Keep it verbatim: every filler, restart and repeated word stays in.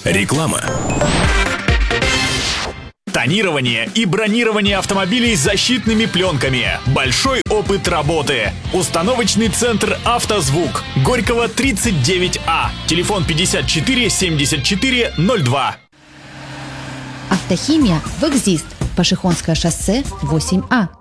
Реклама. Тонирование и бронирование автомобилей защитными пленками. Большой опыт работы. Установочный центр «Автозвук». Горького, тридцать девять А. Телефон пятьдесят четыре семьдесят четыре ноль два. Автохимия в «Экзист». Пашихонское шоссе, восемь А.